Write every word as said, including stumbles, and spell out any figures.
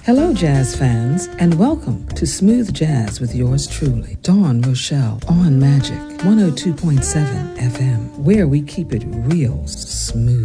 Hello, jazz fans, and welcome to Smooth Jazz with yours truly, Dawn Rochelle, on Magic one oh two point seven F M, where we keep it real smooth.